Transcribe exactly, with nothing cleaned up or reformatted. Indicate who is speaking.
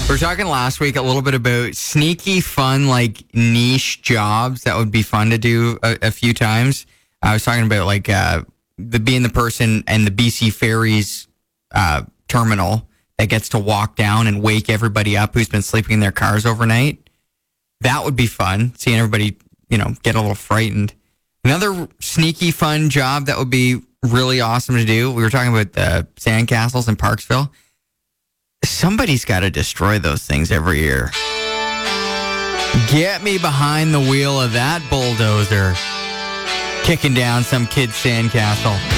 Speaker 1: We were talking last week a little bit about sneaky, fun, like niche jobs that would be fun to do a, a few times. I was talking about like uh, the being the person in the B C Ferries uh, terminal that gets to walk down and wake everybody up who's been sleeping in their cars overnight. That would be fun, seeing everybody, you know, get a little frightened. Another sneaky, fun job that would be really awesome to do. We were talking about the sandcastles in Parksville. Somebody's got to destroy those things every year. Get me behind the wheel of that bulldozer, kicking down some kid's sandcastle.